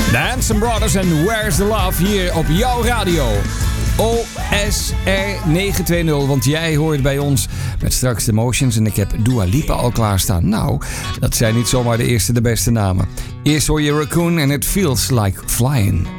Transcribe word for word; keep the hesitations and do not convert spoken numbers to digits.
The Hanson Brothers en Where's the Love hier op jouw radio. O S R negen twee nul, want jij hoort bij ons met straks de Motions en ik heb Dua Lipa al klaarstaan. Nou, dat zijn niet zomaar de eerste de beste namen. Eerst hoor je Raccoon en It Feels Like Flying.